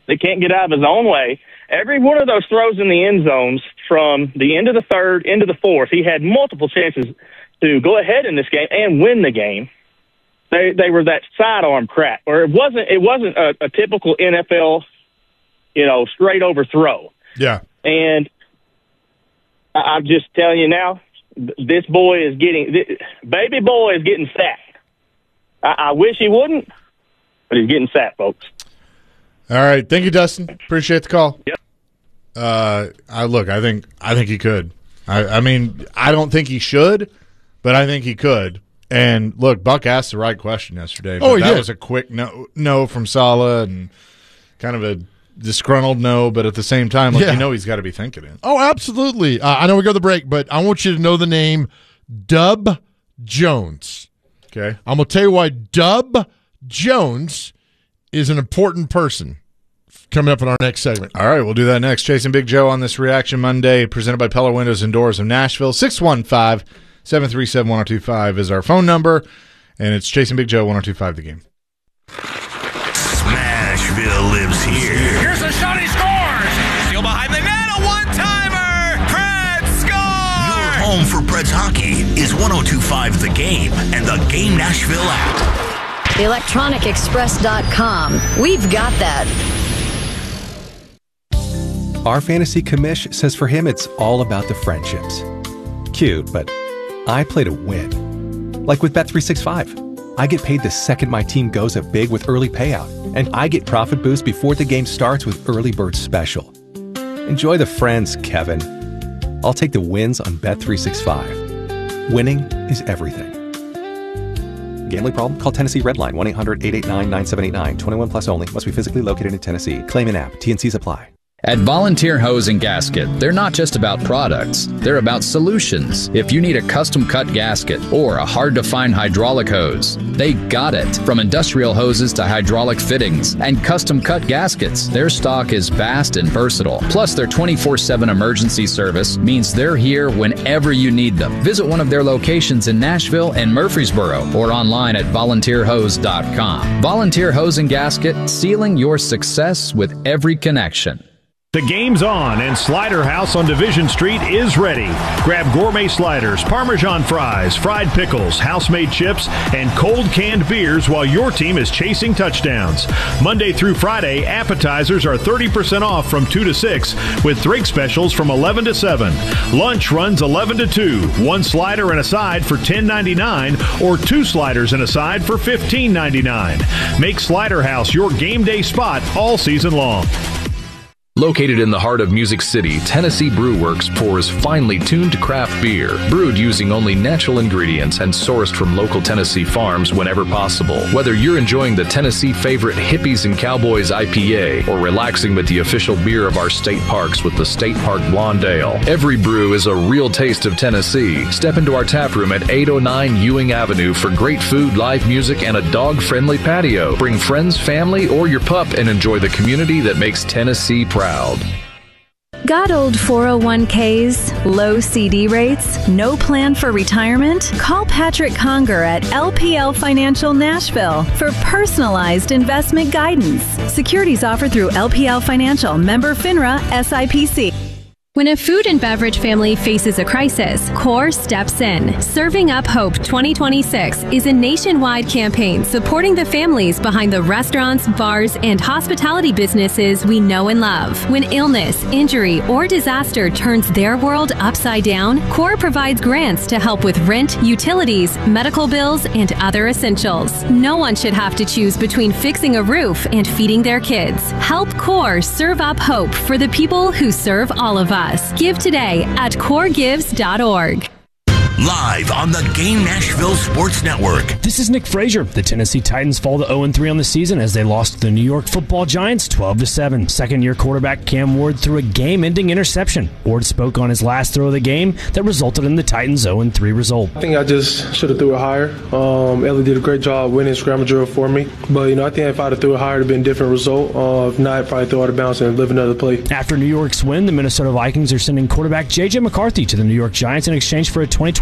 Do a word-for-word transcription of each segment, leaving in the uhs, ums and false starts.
that can't get out of his own way. Every one of those throws in the end zones from the end of the third into the fourth, he had multiple chances to go ahead in this game and win the game. They they were that sidearm crap, or it wasn't it wasn't a, a typical N F L, you know, straight over throw. Yeah. And I, I'm just telling you now, this boy is getting this, baby boy is getting sacked. I, I wish he wouldn't, but he's getting sacked, folks. All right, thank you, Dustin. Appreciate the call. Yep. Uh, I look, I think I think he could. I, I mean, I don't think he should, but I think he could. And look, Buck asked the right question yesterday. Oh, he that did. was a quick no, no from Saleh, and kind of a disgruntled no. But at the same time, like, Yeah. you know, he's got to be thinking it. Oh, absolutely. Uh, I know we go to the break, but I want you to know the name Dub Jones. Okay, I'm going to tell you why Dub Jones is an important person coming up in our next segment. all right, we'll do that next. Chasing Big Joe on this Reaction Monday, presented by Peller Windows and Doors of Nashville. six one five, seven three seven, one oh two five is our phone number, and it's Chasing Big Joe, one oh two five The Game. Smashville lives here. Here's a shot, he scores! Still behind the net, a one-timer! Preds score! Your home for Preds hockey is one oh two five The Game and the Game Nashville app. electronic express dot com. We've got that. Our fantasy commish says for him it's all about the friendships. Cute, but I play to win. Like with Bet three sixty-five. I get paid the second my team goes up big with early payout, and I get profit boost before the game starts with Early Bird Special. Enjoy the friends, Kevin. I'll take the wins on Bet three sixty-five. Winning is everything. Gambling problem? Call Tennessee Redline, one eight hundred, eight eight nine, nine seven eight nine. twenty-one plus only. Must be physically located in Tennessee. Claim an app. T and Cs apply. At Volunteer Hose and Gasket, they're not just about products, they're about solutions. If you need a custom-cut gasket or a hard-to-find hydraulic hose, they got it. From industrial hoses to hydraulic fittings and custom-cut gaskets, their stock is vast and versatile. Plus, their twenty-four seven emergency service means they're here whenever you need them. Visit one of their locations in Nashville and Murfreesboro or online at volunteer hose dot com. Volunteer Hose and Gasket, sealing your success with every connection. The game's on, and Slider House on Division Street is ready. Grab gourmet sliders, Parmesan fries, fried pickles, house-made chips, and cold canned beers while your team is chasing touchdowns. Monday through Friday, appetizers are thirty percent off from two to six, with drink specials from eleven to seven. Lunch runs eleven to two, one slider and a side for ten ninety-nine, or two sliders and a side for fifteen ninety-nine. Make Slider House your game day spot all season long. Located in the heart of Music City, Tennessee Brew Works pours finely tuned craft beer, brewed using only natural ingredients and sourced from local Tennessee farms whenever possible. Whether you're enjoying the Tennessee favorite Hippies and Cowboys I P A or relaxing with the official beer of our state parks with the State Park Blonde Ale, every brew is a real taste of Tennessee. Step into our tap room at eight oh nine Ewing Avenue for great food, live music, and a dog-friendly patio. Bring friends, family, or your pup and enjoy the community that makes Tennessee proud. Got old four oh one k's, low C D rates, no plan for retirement? Call Patrick Conger at L P L Financial Nashville for personalized investment guidance. Securities offered through L P L Financial, member FINRA, S I P C. When a food and beverage family faces a crisis, CORE steps in. Serving Up Hope twenty twenty-six is a nationwide campaign supporting the families behind the restaurants, bars, and hospitality businesses we know and love. When illness, injury, or disaster turns their world upside down, CORE provides grants to help with rent, utilities, medical bills, and other essentials. No one should have to choose between fixing a roof and feeding their kids. Help CORE serve up hope for the people who serve all of us. Give today at core gives dot org. Live on the Game Nashville Sports Network. This is Nick Frazier. The Tennessee Titans fall to oh and three on the season as they lost to the New York Football Giants twelve to seven. Second-year quarterback Cam Ward threw a game-ending interception. Ward spoke on his last throw of the game that resulted in the Titans' oh and three result. I think I just should have threw it higher. Um, Ellie did a great job winning scramble drill for me. But, you know, I think if I'd have threw it higher, it would have been a different result. Uh, if not, I'd probably throw it out of bounds and live another play. After New York's win, the Minnesota Vikings are sending quarterback J J McCarthy to the New York Giants in exchange for a twenty twenty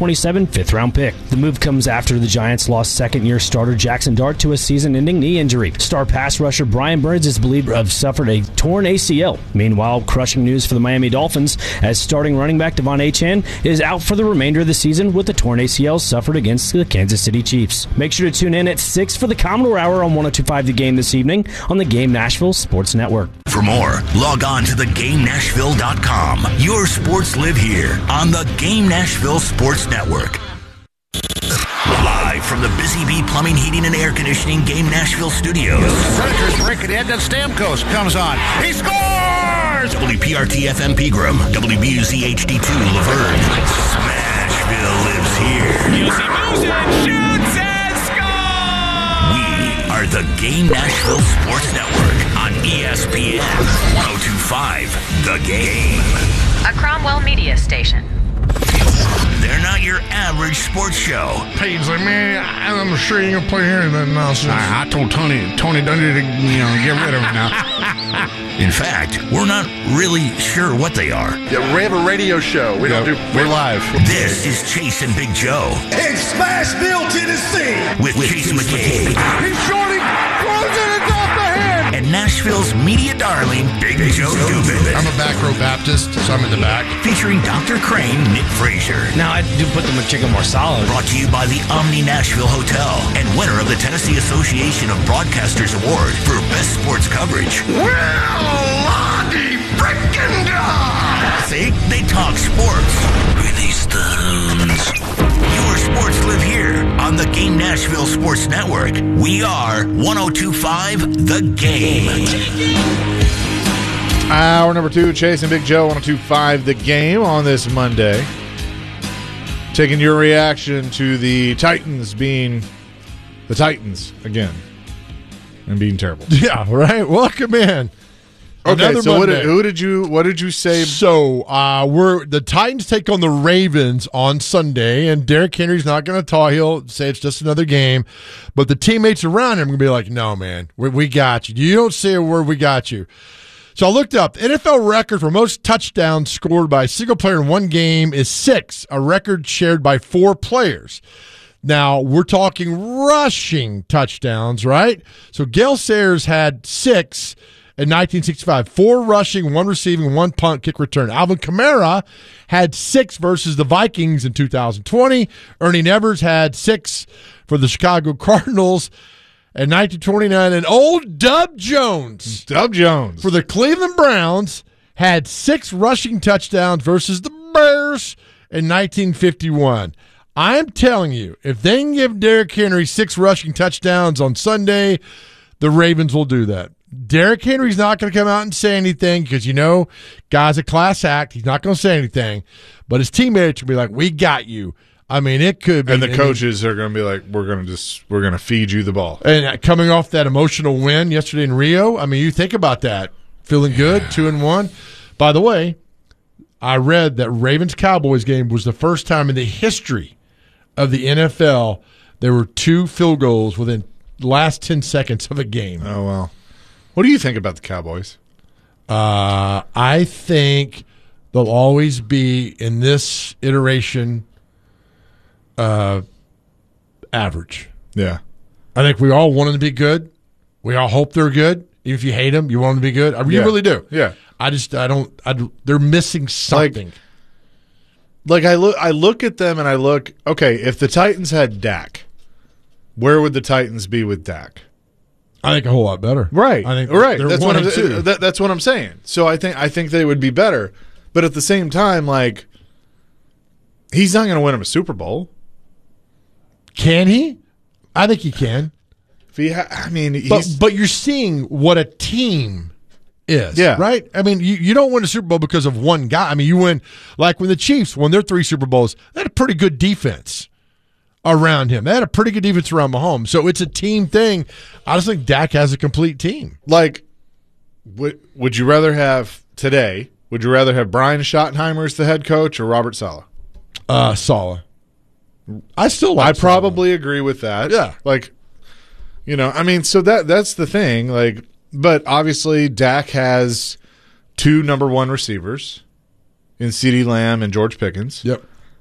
twenty-seven fifth-round pick. The move comes after the Giants lost second-year starter Jackson Dart to a season-ending knee injury. Star pass rusher Brian Burns is believed to have suffered a torn A C L. Meanwhile, crushing news for the Miami Dolphins as starting running back Devon Achane is out for the remainder of the season with the torn A C L suffered against the Kansas City Chiefs. Make sure to tune in at six for the Commodore Hour on one oh two point five The Game this evening on the Game Nashville Sports Network. For more, log on to the game nashville dot com. Your sports live here on the Game Nashville Sports Network. Live from the Busy Bee Plumbing, Heating, and Air Conditioning Game Nashville studios. Predators break it in, then Stamkos comes on. He scores! W P R T F M Pegram, W B U Z H D two Laverne. Smashville lives here. Yossi moves it, shoots and scores! We are the Game Nashville Sports Network on E S P N one oh two point five The Game. A Cromwell Media Station. They're not your average sports show. Payne's like, man, I'm sure you ain't gonna play here and that nonsense. I, I told Tony, Tony Dundee to, you know, get rid of him now. In fact, we're not really sure what they are. Yeah, we have a radio show. We Yeah, don't do. we're live. This is Chase and Big Joe In Smashville, Tennessee. with, with Chase McCabe He's shorty, throws it, it's off the head. and Nashville's media darling, Big, Joe Dubin. I'm a back row Baptist, so I'm in the back. Featuring Doctor Crane, Nick Frazier. Now, I do put the McChicken more solid. Brought to you by the Omni Nashville Hotel and winner of the Tennessee Association of Broadcasters Award for Best Sports Coverage. Lottie frickin' God. See? They talk sports. Release the hounds. Your sports live here on the Game Nashville Sports Network. We are one oh two point five The Game. Hour number two, Chase and Big Joe, one oh two point five The Game on this Monday. Taking your reaction to the Titans being the Titans again and being terrible. Yeah, right. Welcome in. Okay, Another so what Monday. did, who did you what did you say? So uh, we're the Titans take on the Ravens on Sunday, and Derrick Henry's not going to talk. He'll say it's just another game, but the teammates around him are going to be like, "No, man, we, we got you. You don't say a word. We got you." So I looked up the N F L record for most touchdowns scored by a single player in one game is six, a record shared by four players. Now, we're talking rushing touchdowns, right? So Gale Sayers had six in nineteen sixty-five, four rushing, one receiving, one punt, kick return. Alvin Kamara had six versus the Vikings in two thousand twenty. Ernie Nevers had six for the Chicago Cardinals in nineteen twenty-nine. And old Dub Jones, Dub Jones for the Cleveland Browns had six rushing touchdowns versus the Bears in nineteen fifty-one. I'm telling you, if they can give Derrick Henry six rushing touchdowns on Sunday, the Ravens will do that. Derrick Henry's not going to come out and say anything because, you know, guy's a class act. He's not going to say anything. But his teammates will be like, we got you. I mean, it could be. And the coaches are going to be like, we're going to just, we're going to feed you the ball. And coming off that emotional win yesterday in Rio, I mean, you think about that. Feeling good, yeah. two and one. By the way, I read that Ravens-Cowboys game was the first time in the history of the N F L there were two field goals within the last ten seconds of a game. Oh, wow. What do you think about the Cowboys? Uh, I think they'll always be, in this iteration, uh, average. Yeah. I think we all want them to be good. We all hope they're good. Even if you hate them, you want them to be good. I yeah. really do. Yeah. I just, I don't, I, they're missing something. Like, like I look, I look at them and I look, okay, if the Titans had Dak, where would the Titans be with Dak? I think a whole lot better. Right. I think right. They're that's one what I'm, and two. that, that's what I'm saying. So I think I think they would be better, but at the same time, like, he's not going to win him a Super Bowl. Can he? I think he can. If he, ha- I mean, he's, but but you're seeing what a team is. Yeah. Right. I mean, you, you don't win a Super Bowl because of one guy. I mean, you win like when the Chiefs won their three Super Bowls. They had a pretty good defense around him. They had a pretty good defense around Mahomes. So it's a team thing. I just think Dak has a complete team. Like, would would you rather have today? Would you rather have Brian Schottenheimer as the head coach or Robert Saleh? Uh, Saleh. I still like. I probably Saleh. agree with that. Yeah. Like, you know, I mean, so that that's the thing. Like, but obviously Dak has two number one receivers in CeeDee Lamb and George Pickens. Yep.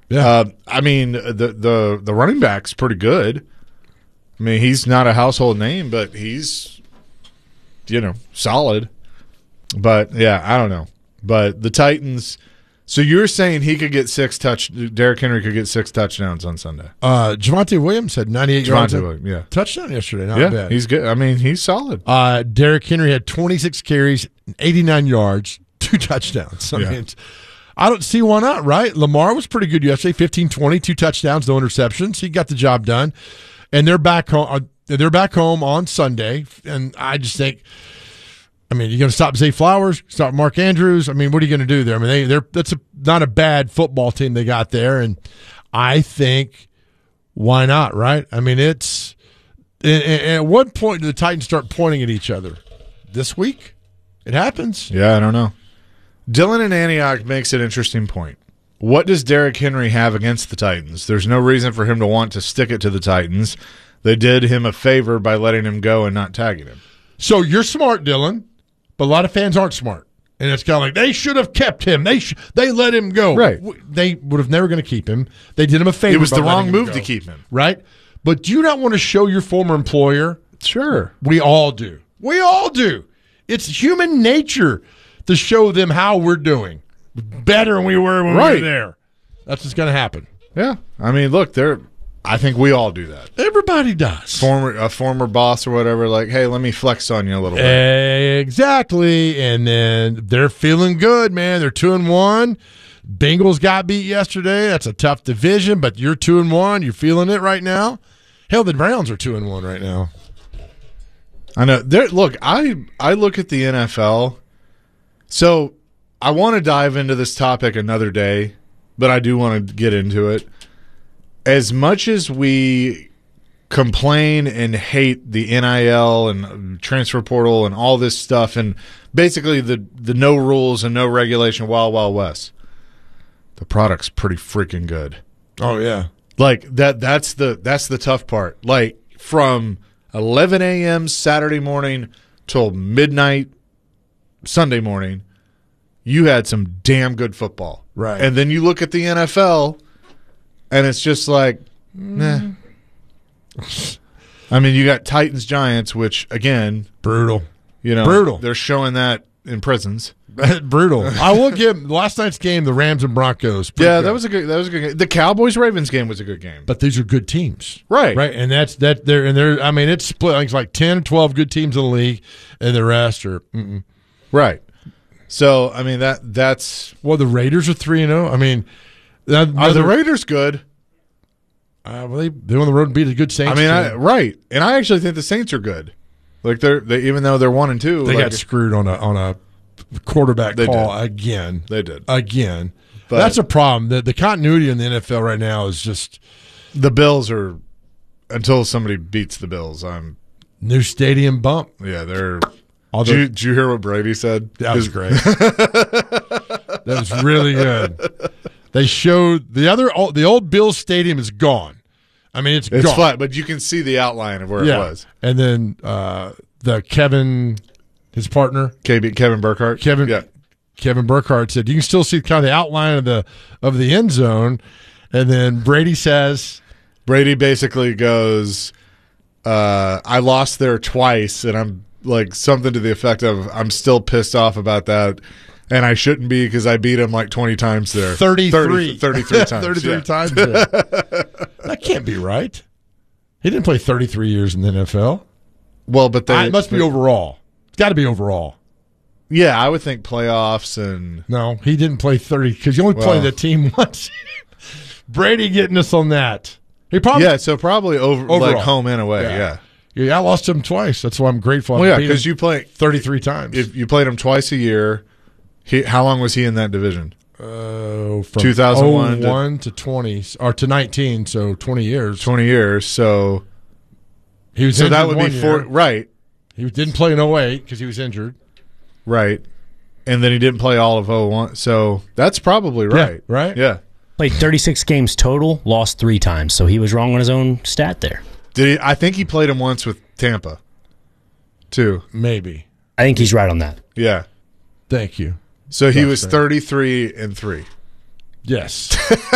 Yeah. Uh, I mean, the, the, the running back's pretty good. I mean, he's not a household name, but he's, you know, solid. But, yeah, I don't know. But the Titans – so you're saying he could get six touch – Derrick Henry could get six touchdowns on Sunday? Uh, Javonte Williams had ninety-eight Javonte yards. Williams, yeah. Touchdown yesterday. Not yeah, bad. he's good. I mean, he's solid. Uh, Derrick Henry had twenty-six carries, eighty-nine yards, two touchdowns. I Yeah. mean, it's, I don't see why not, right? Lamar was pretty good yesterday, fifteen twenty, two touchdowns, no interceptions. He got the job done. And they're back home, uh, they're back home on Sunday. And I just think – I mean, you're going to stop Zay Flowers, stop Mark Andrews. I mean, what are you going to do there? I mean, they, they're that's a, not a bad football team they got there, and I think why not, right? I mean, it's and, and at what point do the Titans start pointing at each other? This week, it happens. Yeah, I don't know. Dylan in Antioch makes an interesting point. What does Derrick Henry have against the Titans? There's no reason for him to want to stick it to the Titans. They did him a favor by letting him go and not tagging him. So you're smart, Dylan. But a lot of fans aren't smart. And it's kind of like, they should have kept him. They sh- they let him go. Right. They would have never going to keep him. They did him a favor. It was by the wrong letting him move go. to keep him. Right? But do you not want to show your former employer? Sure. We all do. We all do. It's human nature to show them how we're doing. Better than we were when Right. we were there. That's what's going to happen. Yeah. I mean, look, they're I think we all do that. Everybody does. Former a former boss or whatever, like, hey, let me flex on you a little bit. Exactly. And then they're feeling good, man. They're two and one. Bengals got beat yesterday. That's a tough division, but you're two and one. You're feeling it right now. Hell, the Browns are two and one right now. I know. There. Look, I I look at the N F L. So I want to dive into this topic another day, but I do want to get into it. As much as we complain and hate the N I L and transfer portal and all this stuff, and basically the the no rules and no regulation, Wild Wild West, the product's pretty freaking good. Oh yeah, like that. That's the that's the tough part. Like from eleven a.m. Saturday morning till midnight Sunday morning, you had some damn good football. Right. And then you look at the N F L, and it's just like, nah. I mean, you got Titans Giants, which again, brutal. You know, brutal. They're showing that in prisons. Brutal. I will give last night's game, the Rams and Broncos. Yeah, good. that was a good. That was a good game. The Cowboys Ravens game was a good game. But these are good teams, right? Right, and that's that. They're and they're. I mean, it's split. It's like ten, twelve good teams in the league, and the rest are mm-mm. right. So I mean that that's well, the Raiders are three and zero. I mean, that, are the Raiders good? Uh, well, they they on the road and beat a good Saints. I mean, I, team. right, and I actually think the Saints are good. Like they're they even though they're one and two, they like, got screwed on a on a quarterback they call did. again. They did again. But that's a problem. The the continuity in the N F L right now is just the Bills are until somebody beats the Bills. I'm new stadium bump. Yeah, they're. Although, did, you, did you hear what Brady said? That was great. That was really good. They showed the other the old Bills stadium is gone. I mean, it's, it's gone. flat, but you can see the outline of where yeah. it was. And then uh, the Kevin, his partner, K B, Kevin Burkhardt, Kevin, yeah. Kevin Burkhardt said you can still see kind of the outline of the of the end zone. And then Brady says, Brady basically goes, uh, "I lost there twice, and I'm." Like something to the effect of, I'm still pissed off about that, and I shouldn't be because I beat him like twenty times there. thirty-three. thirty, thirty-three times. thirty-three yeah. times there. That can't be right. He didn't play thirty-three years in the N F L. Well, but they, ah, it must be they, overall. It's got to be overall. Yeah, I would think playoffs and. No, he didn't play thirty because you only well, played the team once. Brady getting us on that. He probably Yeah, so probably over overall. like home and away, yeah. yeah. Yeah, I lost him twice. That's why I'm grateful. Well, yeah, because you play thirty-three times. If you played him twice a year, he, how long was he in that division? Uh, from two thousand one oh one to, to twenty or to nineteen, so twenty years. Twenty years. So he was so that injured would be one four, year. right. He didn't play in oh eight because he was injured, right? And then he didn't play all of oh one. So that's probably right. Yeah, right? Yeah. Played thirty-six games total, lost three times, so he was wrong on his own stat there. Did he? I think he played him once with Tampa, too. Maybe. I think he's right on that. Yeah. Thank you. So he That's was fair. thirty-three and three Yes.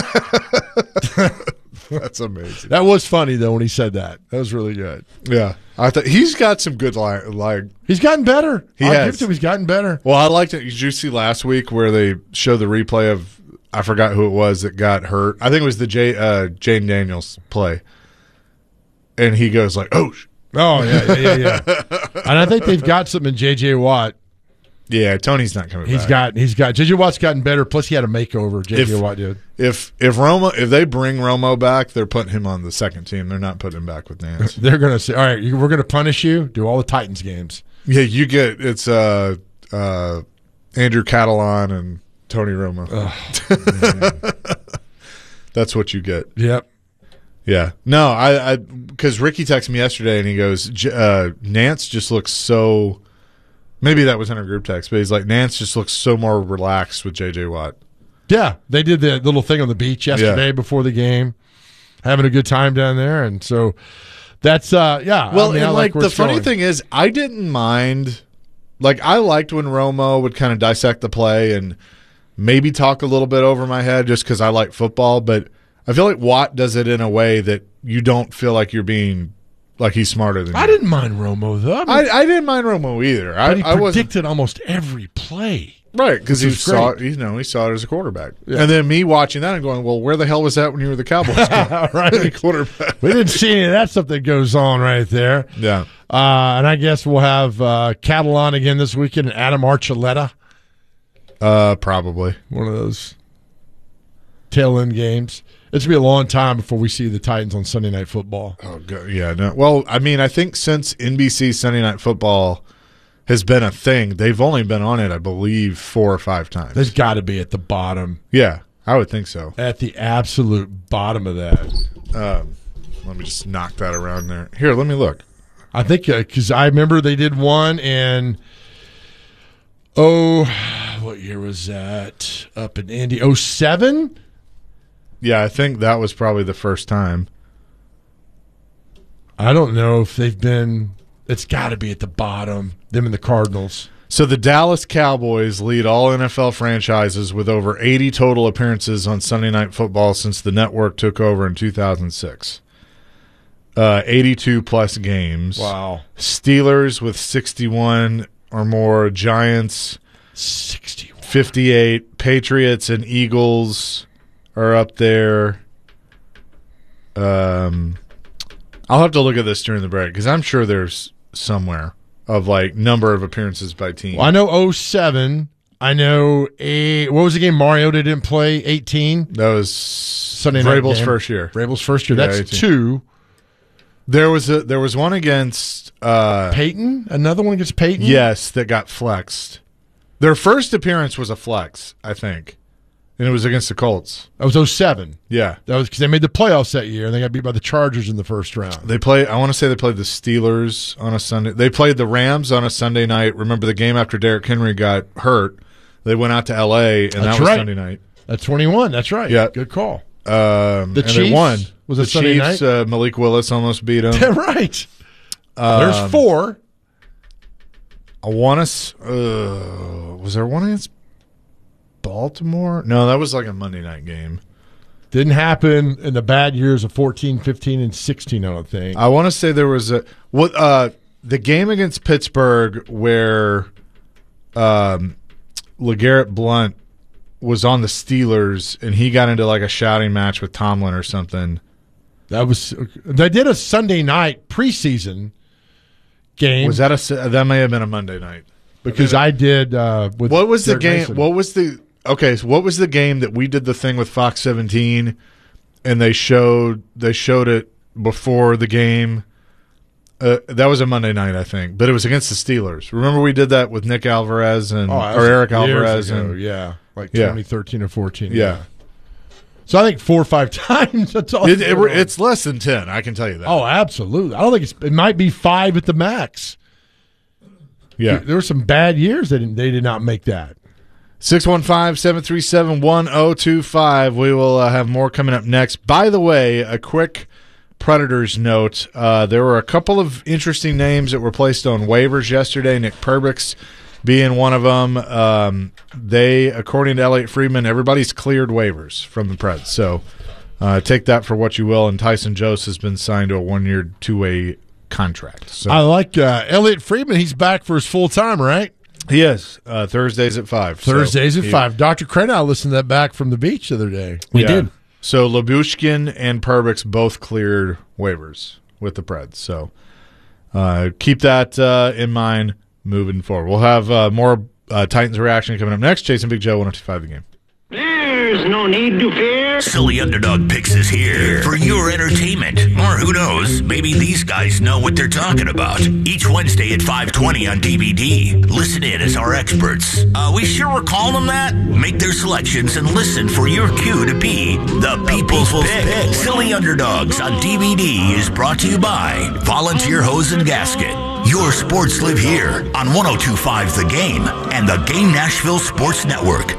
That's amazing. That was funny, though, when he said that. That was really good. Yeah. I thought he's got some good li- like He's gotten better. He I'll has. give it to him. He's gotten better. Well, I liked it. Did you see last week where they showed the replay of I forgot who it was that got hurt. I think it was the J, uh, Jane Daniels play. And he goes like, oh. sh-. Oh, yeah, yeah, yeah, yeah. And I think they've got something in J J. Watt. Yeah, Tony's not coming He's back. got, he's got, J J. Watt's gotten better. Plus, he had a makeover. J J. If- Watt did. If if Romo if they bring Romo back, they're putting him on the second team. They're not putting him back with Nance. They're going to say, all right, you- we're going to punish you. Do all the Titans games. Yeah, you get it's uh uh Andrew Catalan and Tony Romo. That's what you get. Yep. Yeah. No, I I because Ricky texted me yesterday and he goes, J- uh, Nance just looks so. Maybe that was in our group text, but he's like Nance just looks so more relaxed with J J. Watt. Yeah, they did the little thing on the beach yesterday Yeah. before the game, having a good time down there, and so that's uh yeah. Well, I mean, and I like, where the it's funny going. thing is, I didn't mind. Like I liked when Romo would kind of dissect the play and maybe talk a little bit over my head just because I like football. But I feel like Watt does it in a way that you don't feel like you're being like he's smarter than you. I didn't mind Romo though. I, mean, I, I didn't mind Romo either. I, but he I wasn't predicted almost every play. right because he which was saw great. you know he saw it as a quarterback, Yeah. and then me watching that and going, well, where the hell was that when you were the Cowboys Right. quarterback? We didn't see any of that stuff that goes on right there. Yeah. Uh, and I guess we'll have uh, Catalan again this weekend and Adam Archuleta. Uh, probably one of those tail end games. It's going to be a long time before we see the Titans on Sunday Night Football. Oh, God. Yeah. No. Well, I mean, I think since N B C Sunday Night Football has been a thing, they've only been on it, I believe, four or five times. They've got to be at the bottom. Yeah, I would think so. At the absolute bottom of that. Um, let me just knock that around there. Here, let me look. I think because uh, I remember they did one in, oh, what year was that? Up in Indy. oh seven? Yeah, I think that was probably the first time. I don't know if they've been. It's got to be at the bottom. Them and the Cardinals. So the Dallas Cowboys lead all N F L franchises with over eighty total appearances on Sunday Night Football since the network took over in two thousand six. Uh, eighty-two plus games. Wow. Steelers with sixty-one or more. Giants sixty-one. fifty-eight. Patriots and Eagles are up there. Um, I'll have to look at this during the break because I'm sure there's somewhere of like number of appearances by team. Well, I know oh seven. I know a what was the game Mariota didn't play? eighteen. That was Sunday night Vrabel's game. first year. Vrabel's first year. Yeah, That's eighteen. two. There was a there was one against uh, Peyton. Another one against Peyton. yes, that got flexed. Their first appearance was a flex, I think, and it was against the Colts. That was oh seven. Yeah, That was because they made the playoffs that year and they got beat by the Chargers in the first round. they play. I want to say they played the Steelers on a Sunday. They played the Rams on a Sunday night. Remember the game after Derrick Henry got hurt? They went out to L A and That's that was right. Sunday night. That's twenty-one. That's right. Yeah. Good call. Um, The and they Chiefs? won. Was the it Sunday Chiefs, night? Uh, Malik Willis almost beat them. right. Um, There's four. I want to. Uh, was there one against Baltimore? No, that was like a Monday night game. Didn't happen in the bad years of fourteen, fifteen, and sixteen, I don't think. I want to say there was a what uh, the game against Pittsburgh where um, LeGarrette Blount was on the Steelers and he got into like a shouting match with Tomlin or something. That was they did a Sunday night preseason game. Was that a that may have been a Monday night because I did uh, with what was the Derek game? Mason. What was the okay? So what was the game that we did the thing with Fox seventeen, and they showed they showed it before the game? Uh, that was a Monday night, I think, but it was against the Steelers. Remember we did that with Nick Alvarez and Oh, that or was Eric years Alvarez ago, and yeah, like Yeah. twenty thirteen or fourteen. Yeah. So I think four or five times. That's all. It, it, it's less than ten. I can tell you that. Oh, absolutely. I don't think it's. It might be five at the max. yeah. There were some bad years. They didn't. They did not make that. six one five, seven three seven, one zero two five. We will uh, have more coming up next. By the way, a quick Predators note. Uh, there were a couple of interesting names that were placed on waivers yesterday. Nick Perbix being one of them. Um, they, according to Elliot Friedman, everybody's cleared waivers from the Preds. So uh, take that for what you will. And Tyson Jost has been signed to a one-year, two-way contract. So I like uh, Elliot Friedman. He's back for his full time, right? He is. Uh, Thursdays at five. Thursdays so at he, five. Doctor Crenow listened to that back from the beach the other day. We yeah. did. So Labushkin and Perbix both cleared waivers with the Preds. So uh, keep that uh, in mind moving forward. We'll have uh, more uh, Titans reaction coming up next. Chasing Big Joe, one oh two point five The Game. There's no need to fear. Silly Underdog Picks is here for your entertainment. Or who knows, maybe these guys know what they're talking about. Each Wednesday at five twenty on D V D. Listen in as our experts. Uh, we sure we're calling them that? Make their selections and listen for your cue to be the People's Pick. Silly Underdogs on D V D is brought to you by Volunteer Hose and Gasket. Your sports live here on one oh two point five The Game and the Game Nashville Sports Network.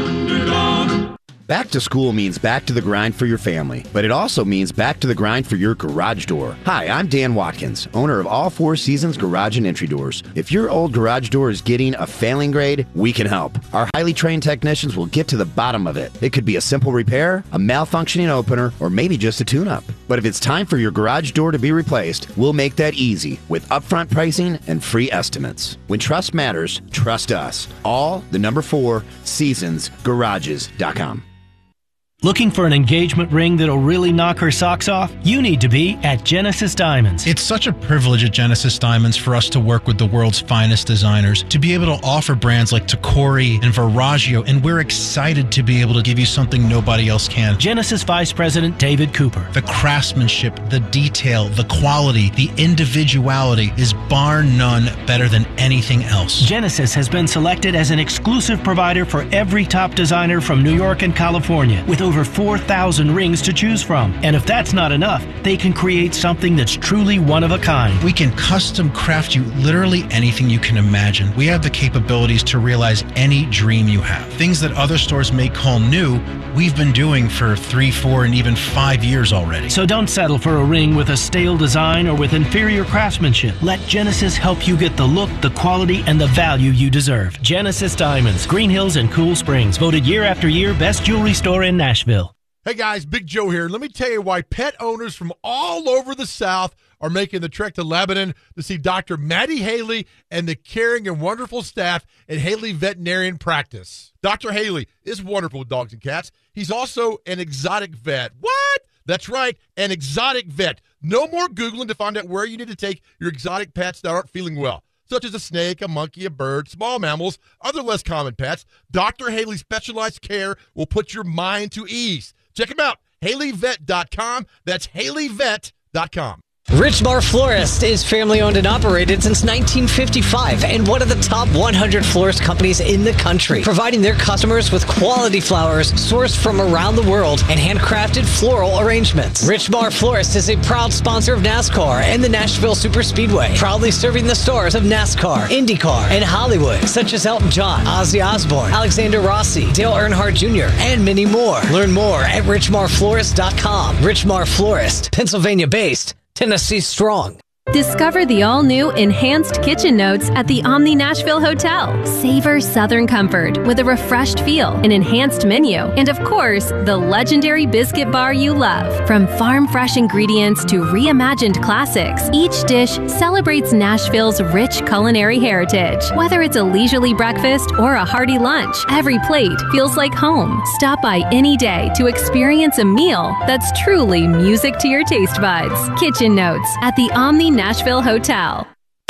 Back to school means back to the grind for your family, but it also means back to the grind for your garage door. Hi, I'm Dan Watkins, owner of All Four Seasons Garage and Entry Doors. If your old garage door is getting a failing grade, we can help. Our highly trained technicians will get to the bottom of it. It could be a simple repair, a malfunctioning opener, or maybe just a tune-up. But if it's time for your garage door to be replaced, we'll make that easy with upfront pricing and free estimates. When trust matters, trust us. All the number four seasons garages dot com. Looking for an engagement ring that'll really knock her socks off? You need to be at Genesis Diamonds. It's such a privilege at Genesis Diamonds for us to work with the world's finest designers, to be able to offer brands like Tacori and Verragio, and we're excited to be able to give you something nobody else can. Genesis Vice President David Cooper. The craftsmanship, the detail, the quality, the individuality is bar none better than anything else. Genesis has been selected as an exclusive provider for every top designer from New York and California, with over four thousand rings to choose from. And if that's not enough, they can create something that's truly one of a kind. We can custom craft you literally anything you can imagine. We have the capabilities to realize any dream you have. Things that other stores may call new, we've been doing for three, four, and even five years already. So don't settle for a ring with a stale design or with inferior craftsmanship. Let Genesis help you get the look, the quality, and the value you deserve. Genesis Diamonds, Green Hills and Cool Springs, voted year after year best jewelry store in Nashville. Hey guys, Big Joe here. Let me tell you why pet owners from all over the South are making the trek to Lebanon to see Doctor Maddie Haley and the caring and wonderful staff at Haley Veterinarian Practice. Doctor Haley is wonderful with dogs and cats. He's also an exotic vet. What? That's right, an exotic vet. No more Googling to find out where you need to take your exotic pets that aren't feeling well, such as a snake, a monkey, a bird, small mammals, other less common pets. Doctor Haley's specialized care will put your mind to ease. Check him out, Haley Vet dot com. That's Haley Vet dot com. Richmar Florist is family-owned and operated since nineteen fifty-five and one of the top one hundred florist companies in the country, providing their customers with quality flowers sourced from around the world and handcrafted floral arrangements. Richmar Florist is a proud sponsor of NASCAR and the Nashville Superspeedway, proudly serving the stars of NASCAR, IndyCar, and Hollywood, such as Elton John, Ozzy Osbourne, Alexander Rossi, Dale Earnhardt Junior, and many more. Learn more at richmar florist dot com. Richmar Florist, Pennsylvania-based, Tennessee strong. Discover the all-new Enhanced Kitchen Notes at the Omni Nashville Hotel. Savor Southern comfort with a refreshed feel, an enhanced menu, and of course, the legendary biscuit bar you love. From farm-fresh ingredients to reimagined classics, each dish celebrates Nashville's rich culinary heritage. Whether it's a leisurely breakfast or a hearty lunch, every plate feels like home. Stop by any day to experience a meal that's truly music to your taste buds. Kitchen Notes at the Omni Nashville Hotel.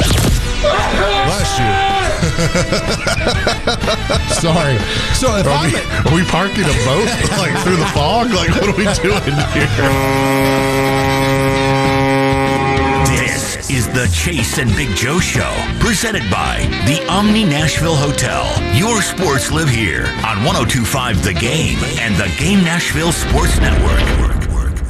Bless you. Sorry. So if are, I'm we, are we parking a boat like through the fog? Like what are we doing here? This is the Chase and Big Joe Show, presented by the Omni Nashville Hotel. Your sports live here on one oh two point five The Game and the Game Nashville Sports Network.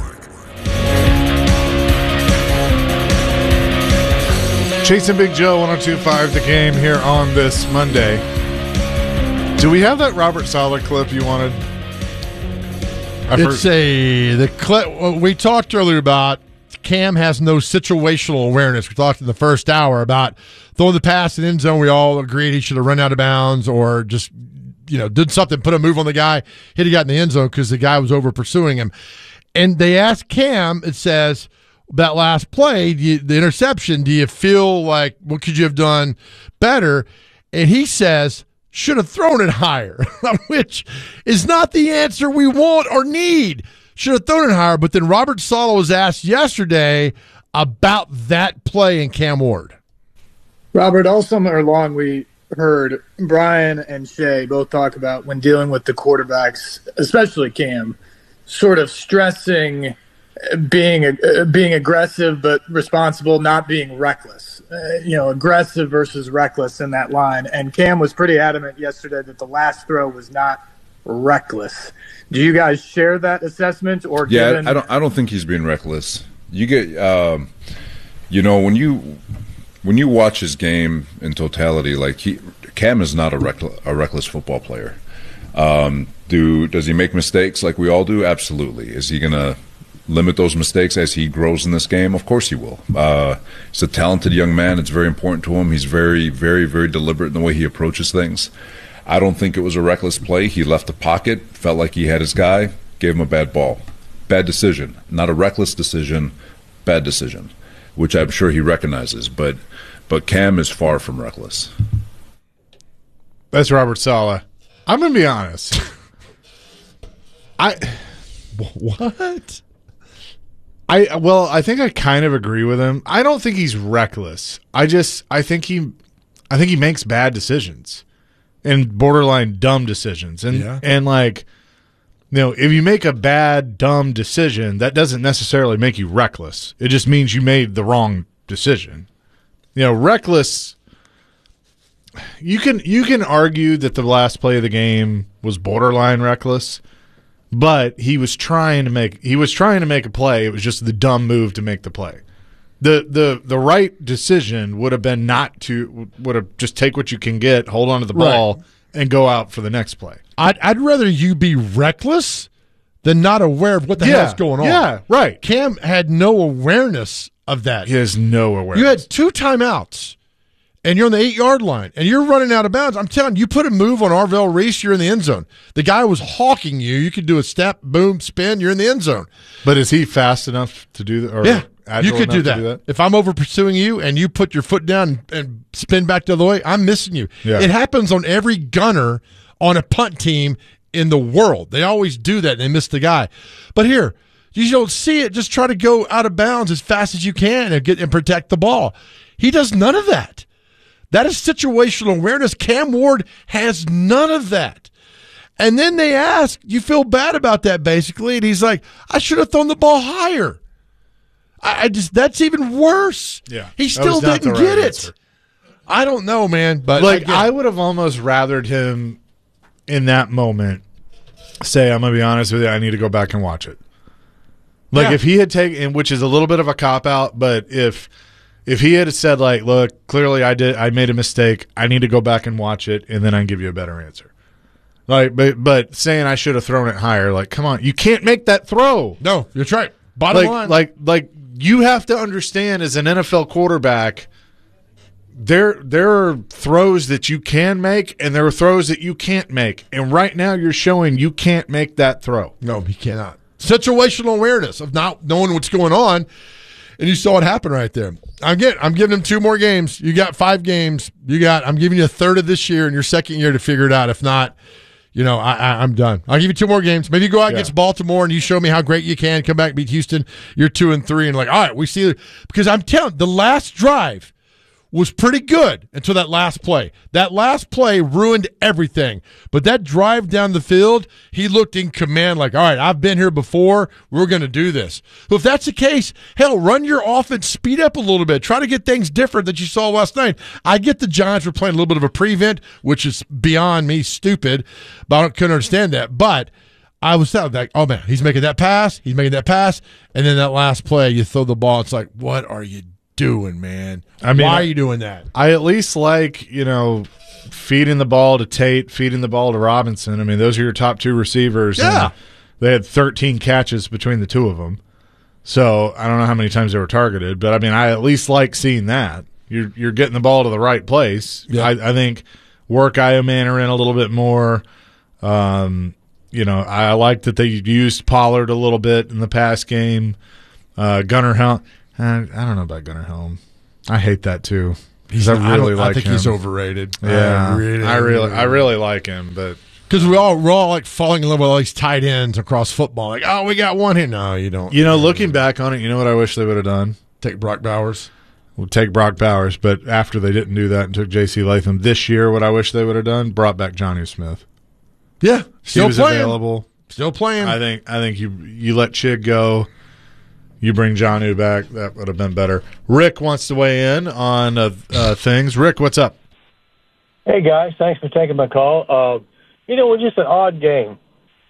Chasing Big Joe, one oh two point five The Game here on this Monday. Do we have that Robert Saleh clip you wanted? I've it's heard- a the clip we talked earlier about. Cam has no situational awareness. We talked in the first hour about throwing the pass in the end zone. We all agreed he should have run out of bounds or just, you know, did something, put a move on the guy, hit a guy in the end zone because the guy was over pursuing him. And they asked Cam, it says, that last play, do you, the interception, do you feel like what could you have done better? And he says, should have thrown it higher, which is not the answer we want or need. Should have thrown it higher. But then Robert Saleh was asked yesterday about that play in Cam Ward. Robert, all summer long we heard Brian and Shay both talk about when dealing with the quarterbacks, especially Cam, sort of stressing being uh, being aggressive but responsible, not being reckless. Uh, you know, aggressive versus reckless in that line. And Cam was pretty adamant yesterday that the last throw was not reckless. Do you guys share that assessment? Or yeah, given- I don't. I don't think he's being reckless. You get, um, you know, when you when you watch his game in totality, like he, Cam is not a reckless a reckless football player. Um, do does he make mistakes like we all do? Absolutely. Is he gonna limit those mistakes as he grows in this game? Of course he will. Uh, he's a talented young man. It's very important to him. He's very, very, very deliberate in the way he approaches things. I don't think it was a reckless play. He left the pocket, felt like he had his guy, gave him a bad ball. Bad decision. Not a reckless decision, bad decision, which I'm sure he recognizes. But but Cam is far from reckless. That's Robert Saleh. I'm going to be honest. I What? I well, I think I kind of agree with him. I don't think he's reckless. I just I think he I think he makes bad decisions and borderline dumb decisions. And Yeah. and like you know, if you make a bad dumb decision, that doesn't necessarily make you reckless. It just means you made the wrong decision. You know, reckless you can you can argue that the last play of the game was borderline reckless. But he was trying to make he was trying to make a play. It was just the dumb move to make the play. The the the right decision would have been not to would have just take what you can get, hold on to the ball, Right. and go out for the next play. I'd, I'd rather you be reckless than not aware of what the Yeah, hell's going on. yeah, right. Cam had no awareness of that. He has no awareness. You had two timeouts, and you're on the eight-yard line, and you're running out of bounds. I'm telling you, you put a move on Arvell Reese, you're in the end zone. The guy was hawking you. You could do a step, boom, spin, you're in the end zone. But is he fast enough to do that? Or Yeah, agile you could enough do to that. do that? If I'm over pursuing you and you put your foot down and, and spin back the other way, I'm missing you. Yeah. It happens on every gunner on a punt team in the world. They always do that. And they miss the guy. But here, you don't see it. Just try to go out of bounds as fast as you can and get and protect the ball. He does none of that. That is situational awareness. Cam Ward has none of that. And then they ask, you feel bad about that, basically. And he's like, I should have thrown the ball higher. I, I just, that's even worse. Yeah. He That still was not didn't the right get it. answer. I don't know, man. But like again, I would have almost rathered him in that moment say, I'm gonna be honest with you, I need to go back and watch it. Like Yeah. if he had taken, which is a little bit of a cop out, but if if he had said like, look, clearly I did, I made a mistake, I need to go back and watch it, and then I can give you a better answer. Like, but but saying I should have thrown it higher, like, come on, you can't make that throw. No, you're right. Bottom like, line, like like you have to understand as an N F L quarterback. There, there are throws that you can make, and there are throws that you can't make. And right now, you're showing you can't make that throw. no, he cannot. Situational awareness of not knowing what's going on, and you saw it happen right there. I'm getting, I'm giving him two more games. You got five games. You got. I'm giving you a third of this year and your second year to figure it out. If not, you know, I, I, I'm done. I'll give you two more games. Maybe you go out Yeah. against Baltimore and you show me how great you can. Come back, beat Houston. You're two and three, and like, all right, we see. Because I'm telling, the last drive was pretty good until that last play. That last play ruined everything. But that drive down the field, he looked in command like, all right, I've been here before. We're going to do this. Well, if that's the case, hell, run your offense, speed up a little bit. Try to get things different that you saw last night. I get the Giants were playing a little bit of a prevent, which is beyond me stupid, but I don't, couldn't understand that. But I was like, oh, man, he's making that pass. He's making that pass. And then that last play, you throw the ball. It's like, what are you doing, man? I mean, why are you doing that? I at least like, you know, feeding the ball to Tate, feeding the ball to Robinson. I mean, those are your top two receivers. Yeah. And they had thirteen catches between the two of them. So I don't know how many times they were targeted, but I mean, I at least like seeing that. You're you're getting the ball to the right place. Yeah. I, I think work Iomanner in a little bit more. Um, you know, I like that they used Pollard a little bit in the pass game. Uh, Gunnar Helm. I, I don't know about Gunnar Helm. I hate that too. He's I I really don't- like I think him. he's overrated. Yeah, I really, I really, I really like him, but because we all we're all like falling in love with all these tight ends across football. Like, oh, we got one here. No, you don't. you know, looking back on it, you know what I wish they would have done? Take Brock Bowers. Well, take Brock Bowers, but after they didn't do that and took J C Latham this year, what I wish they would have done? Brought back Jonnu Smith. Yeah, he still was playing. available. Still playing. I think. I think you you let Chig go. You bring Jonnu back. That would have been better. Rick wants to weigh in on uh, uh, things. Rick, what's up? Hey, guys. Thanks for taking my call. Uh, you know, we're just an odd game.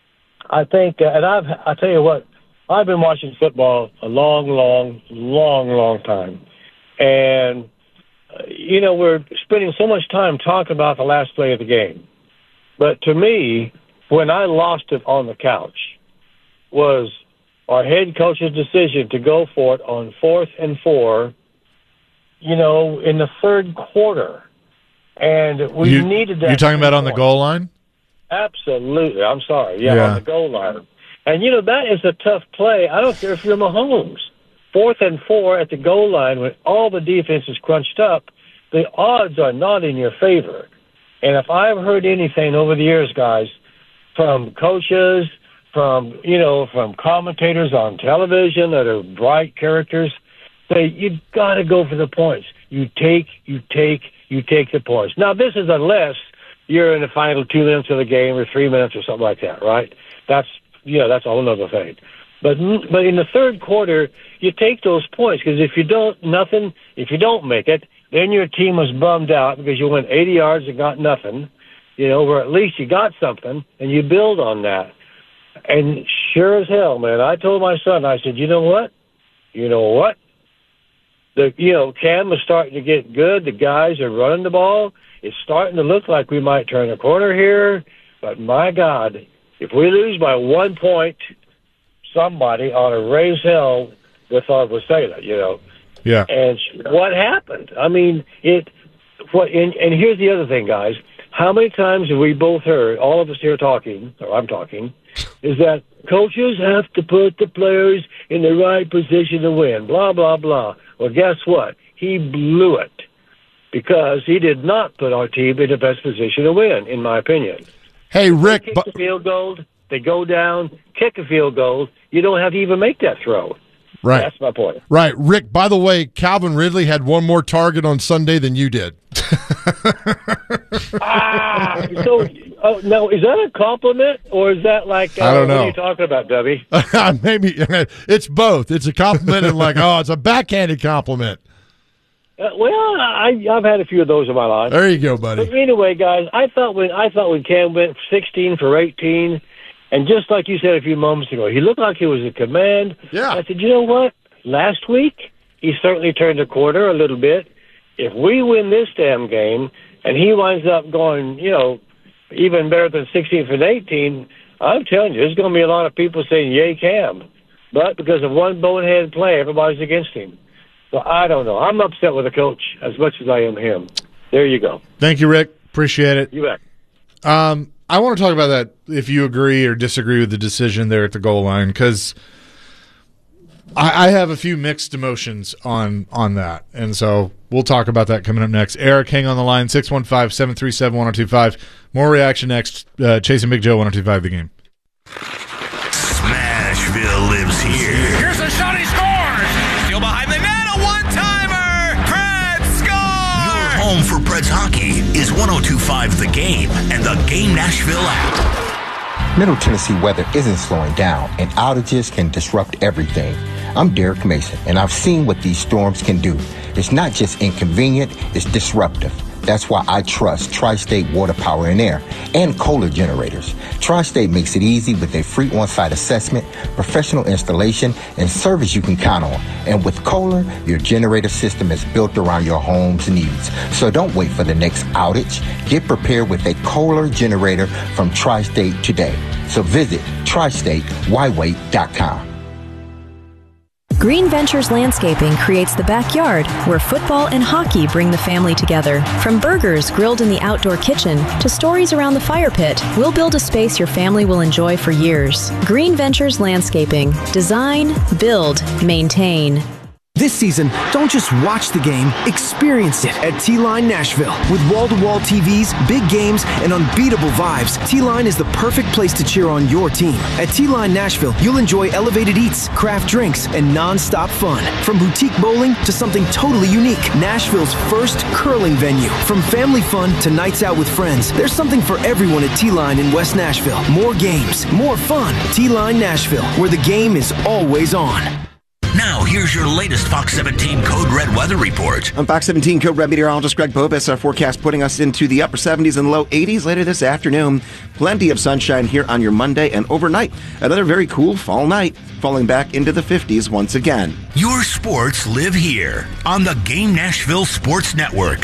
I think, uh, and I've, I tell you what, I've been watching football a long, long, long, long time. And, uh, you know, we're spending so much time talking about the last play of the game. But to me, when I lost it on the couch was our head coach's decision to go for it on fourth and four, you know, in the third quarter. And we you, needed that. You're talking about on the point. goal line? Absolutely. I'm sorry. Yeah, Yeah. on the goal line. And, you know, that is a tough play. I don't care if you're Mahomes. Fourth and four at the goal line when all the defense is crunched up, the odds are not in your favor. And if I've heard anything over the years, guys, from coaches, from, you know, from commentators on television that are bright characters, say, you got to go for the points. You take, you take, you take the points. Now, this is unless you're in the final two minutes of the game or three minutes or something like that, right? That's, you know, that's a whole other thing. But but in the third quarter, you take those points because if you don't, nothing, if you don't make it, then your team was bummed out because you went eighty yards and got nothing, you know, or at least you got something and you build on that. And sure as hell, man, I told my son, I said, you know what? You know what? The you know, Cam is starting to get good. The guys are running the ball. It's starting to look like we might turn a corner here. But my God, if we lose by one point, somebody ought to raise hell with our Waseda, you know. Yeah. And what happened? I mean, it. What? And, and here's the other thing, guys. How many times have we both heard, all of us here talking, or I'm talking, is that coaches have to put the players in the right position to win, blah, blah, blah. Well, guess what? He blew it because he did not put our team in the best position to win, in my opinion. Hey, Rick. They kick the field goal, they go down, kick a field goal, you don't have to even make that throw. Right. That's my point. Right. Rick, by the way, Calvin Ridley had one more target on Sunday than you did. ah, so, oh, no, is that a compliment or is that like, uh, I don't what know. are you talking about, Debbie? Maybe it's both. It's a compliment and like, oh, it's a backhanded compliment. Uh, well, I, I've had a few of those in my life. There you go, buddy. But anyway, guys, I thought when I thought when Cam went sixteen for eighteen, and just like you said a few moments ago, he looked like he was in command. Yeah. I said, you know what? Last week, he certainly turned the corner a little bit. If we win this damn game, and he winds up going, you know, even better than sixteen for eighteen, I'm telling you, there's going to be a lot of people saying, yay, Cam. But because of one bonehead play, everybody's against him. So I don't know. I'm upset with the coach as much as I am him. There you go. Thank you, Rick. Appreciate it. You bet. Um, I want to talk about that, if you agree or disagree with the decision there at the goal line, because I, I have a few mixed emotions on, on that. And so we'll talk about that coming up next. Eric, hang on the line, six one five, seven three seven, one oh two five. More reaction next. Uh, Chasing Big Joe, one oh two five The Game. Smashville lives here. Here's a shot, he scores! Still behind the net, a one-timer! Preds score! Your home for Preds hockey is one oh two five The Game and the Game Nashville app. Middle Tennessee weather isn't slowing down, and outages can disrupt everything. I'm Derek Mason, and I've seen what these storms can do. It's not just inconvenient, it's disruptive. That's why I trust Tri-State Water Power and Air and Kohler generators. Tri-State makes it easy with a free on-site assessment, professional installation, and service you can count on. And with Kohler, your generator system is built around your home's needs. So don't wait for the next outage. Get prepared with a Kohler generator from Tri-State today. So visit tri state y wait dot com. Green Ventures Landscaping creates the backyard where football and hockey bring the family together. From burgers grilled in the outdoor kitchen to stories around the fire pit, we'll build a space your family will enjoy for years. Green Ventures Landscaping. Design, build, maintain. This season, don't just watch the game, experience it at T-Line Nashville. With wall-to-wall T Vs, big games, and unbeatable vibes, T-Line is the perfect place to cheer on your team. At T-Line Nashville, you'll enjoy elevated eats, craft drinks, and non-stop fun. From boutique bowling to something totally unique, Nashville's first curling venue. From family fun to nights out with friends, there's something for everyone at T-Line in West Nashville. More games, more fun. T-Line Nashville, where the game is always on. Now, here's your latest Fox seventeen Code Red weather report. I'm Fox seventeen Code Red meteorologist Greg Bobis. Our forecast putting us into the upper seventies and low eighties later this afternoon. Plenty of sunshine here on your Monday, and overnight, another very cool fall night, falling back into the fifties once again. Your sports live here on the Game Nashville Sports Network.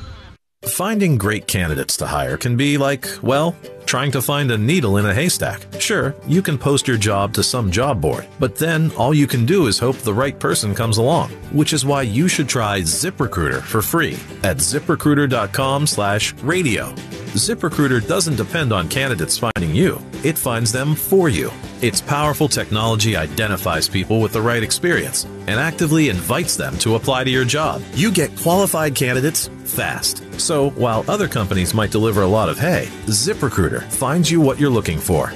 Finding great candidates to hire can be like, well, trying to find a needle in a haystack. Sure, you can post your job to some job board, but then all you can do is hope the right person comes along, which is why you should try ZipRecruiter for free at ZipRecruiter.com slash radio. ZipRecruiter doesn't depend on candidates finding you. It finds them for you. Its powerful technology identifies people with the right experience and actively invites them to apply to your job. You get qualified candidates fast. So while other companies might deliver a lot of hay, ZipRecruiter finds you what you're looking for.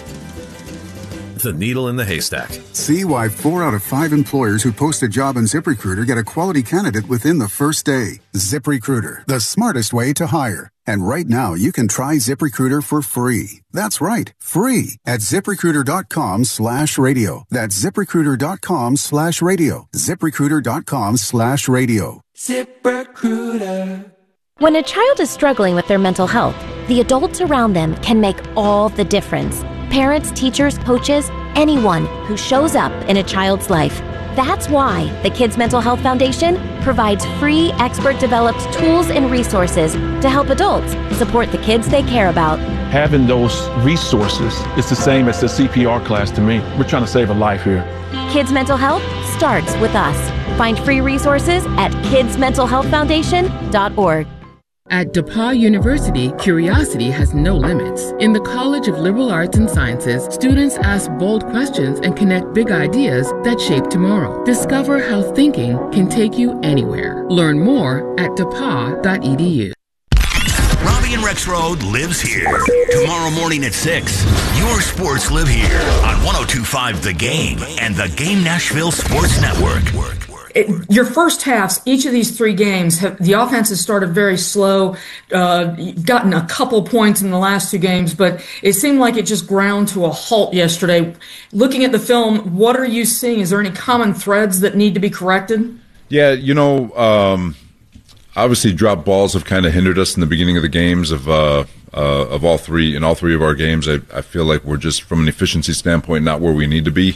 The needle in the haystack. See why four out of five employers who post a job on ZipRecruiter get a quality candidate within the first day. ZipRecruiter, the smartest way to hire. And right now, you can try ZipRecruiter for free. That's right, free at ZipRecruiter.com slash radio. That's ZipRecruiter.com slash radio. ZipRecruiter.com slash radio. ZipRecruiter. When a child is struggling with their mental health, the adults around them can make all the difference. Parents, teachers, coaches, anyone who shows up in a child's life. That's why the Kids Mental Health Foundation provides free, expert-developed tools and resources to help adults support the kids they care about. Having those resources is the same as the C P R class to me. We're trying to save a life here. Kids Mental Health starts with us. Find free resources at kids mental health foundation dot org. At DePauw University, curiosity has no limits. In the College of Liberal Arts and Sciences, students ask bold questions and connect big ideas that shape tomorrow. Discover how thinking can take you anywhere. Learn more at depaw dot e d u. Robbie and Rex Road lives here. Tomorrow morning at six, your sports live here on one oh two point five The Game and the Game Nashville Sports Network. It, your first halves, each of these three games, have, the offense has started very slow. Uh, you've gotten a couple points in the last two games, but it seemed like it just ground to a halt yesterday. Looking at the film, what are you seeing? Is there any common threads that need to be corrected? Yeah, you know, um, obviously drop balls have kind of hindered us in the beginning of the games of uh, uh, of all three. In all three of our games, I, I feel like we're just, from an efficiency standpoint, not where we need to be.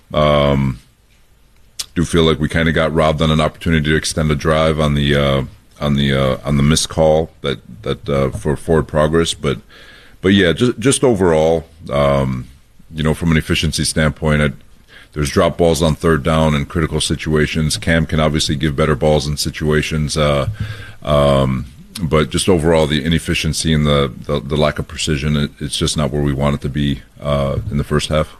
Um do feel like we kind of got robbed on an opportunity to extend a drive on the uh, on the uh, on the missed call that that uh, for forward progress, but but yeah, just just overall, um, you know, from an efficiency standpoint, I, there's drop balls on third down in critical situations. Cam can obviously give better balls in situations, uh, um, but just overall, the inefficiency and the the, the lack of precision, it, it's just not where we want it to be uh, in the first half.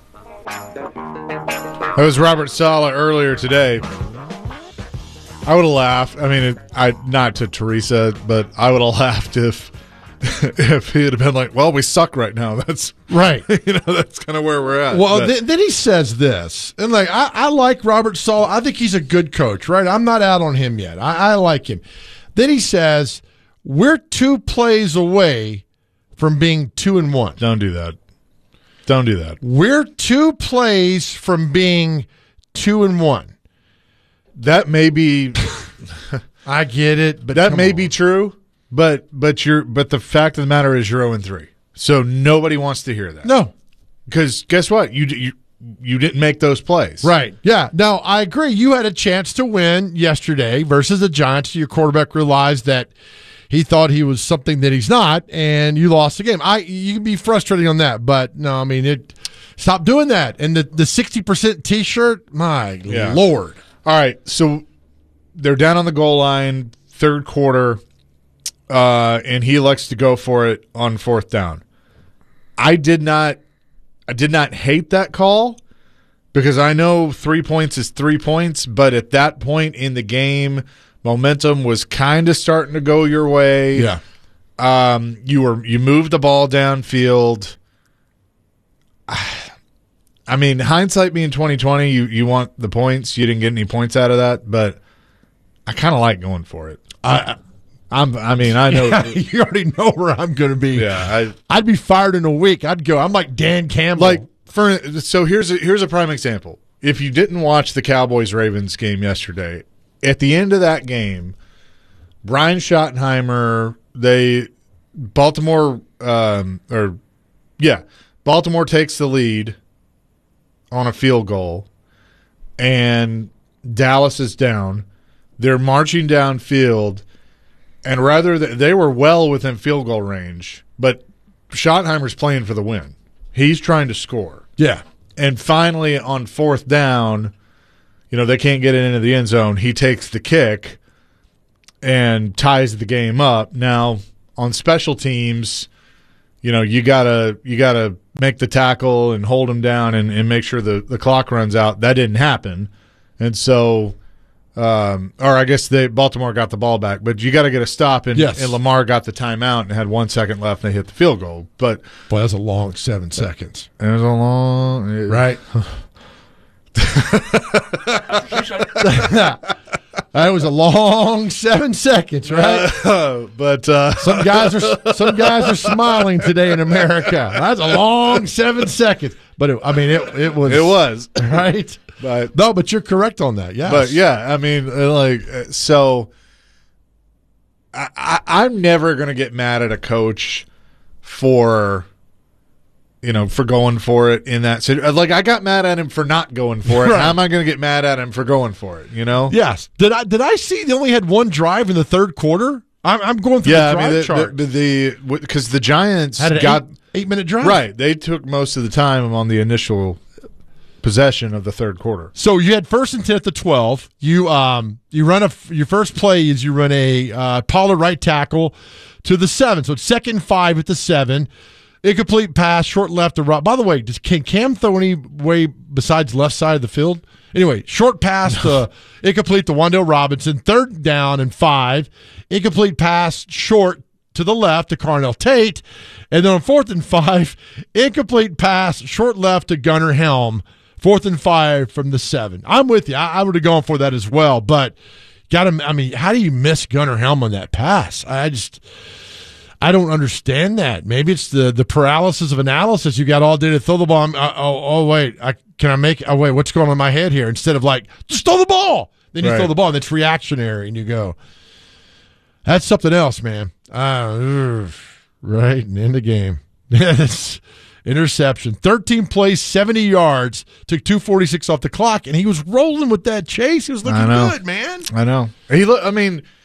That was Robert Saleh earlier today. I would have laughed. I mean, it, I not to Teresa, but I would have laughed if if he had been like, "Well, we suck right now." That's right. You know, that's kind of where we're at. Well, th- then he says this, and like I, I like Robert Saleh. I think he's a good coach. Right? I'm not out on him yet. I, I like him. Then he says, "We're two plays away from being two and one." Don't do that. Don't do that. We're two plays from being two and one. That may be. I get it, but that may on. be true. But but you're but the fact of the matter is you're zero and three. So nobody wants to hear that. No, because guess what? You you you didn't make those plays. Right. Yeah. Now I agree. You had a chance to win yesterday versus the Giants. Your quarterback realized that he thought he was something that he's not, and you lost the game. I you can be frustrating on that, but no, I mean it. Stop doing that. And the the sixty percent T-shirt, my Yeah. Lord. All right, so they're down on the goal line, third quarter, uh, and he elects to go for it on fourth down. I did not, I did not hate that call because I know three points is three points, but at that point in the game, momentum was kind of starting to go your way. Yeah, um, you were you moved the ball downfield. I mean, hindsight being twenty twenty, you, you want the points. You didn't get any points out of that, but I kind of like going for it. I, I'm. I mean, I know you already know where I'm going to be. Yeah, I, I'd be fired in a week. I'd go. I'm like Dan Campbell. like for so here's a, here's a prime example. If you didn't watch the Cowboys Ravens game yesterday, at the end of that game, Brian Schottenheimer, they Baltimore um, or yeah, Baltimore takes the lead on a field goal, and Dallas is down. They're marching downfield, and rather th- they were well within field goal range, but Schottenheimer's playing for the win. He's trying to score. Yeah. And finally, on fourth down, you know, they can't get it into the end zone. He takes the kick and ties the game up. Now, on special teams, you know, you gotta you gotta make the tackle and hold him down and, and make sure the, the clock runs out. That didn't happen. And so um, or I guess they Baltimore got the ball back, but you got to get a stop, and, yes. and Lamar got the timeout and had one second left, and they hit the field goal. But boy, that's a long seven seconds. It was a long, it, right? That was a long seven seconds, right? Uh, but uh, some guys are some guys are smiling today in America. That's a long seven seconds. But it, I mean, it it was it was right. But no, but you're correct on that. Yeah, but yeah, I mean, like so. I, I I'm never gonna get mad at a coach for, you know, for going for it in that situation. Like, I got mad at him for not going for it. Right. How am I going to get mad at him for going for it? You know? Yes. Did I did I see they only had one drive in the third quarter? I'm, I'm going through yeah, the drive I mean, chart. the the because the, the Giants had an got eight, eight minute drive. Right. They took most of the time on the initial possession of the third quarter. So you had first and ten at the twelve. You um you run a your first play is you run a uh, Pollard right tackle to the seven. So it's second and five at the seven. Incomplete pass, short left to right. By the way, does can Cam throw any way besides left side of the field? Anyway, short pass to incomplete to Wan'Dale Robinson. Third down and five. Incomplete pass short to the left to Carnell Tate. And then on fourth and five, incomplete pass short left to Gunnar Helm. Fourth and five from the seven. I'm with you. I, I would have gone for that as well. But got to. I mean, how do you miss Gunnar Helm on that pass? I just. I don't understand that. Maybe it's the, the paralysis of analysis. You got all day to throw the ball. Uh, oh, oh, wait. I, can I make – oh, wait, what's going on in my head here? Instead of like, just throw the ball. Then you right. throw the ball, and it's reactionary, and you go. That's something else, man. Uh, right, and end the game. That's interception. thirteen plays, seventy yards. Took two forty-six off the clock, and he was rolling with that chase. He was looking good, man. I know. He look. I mean –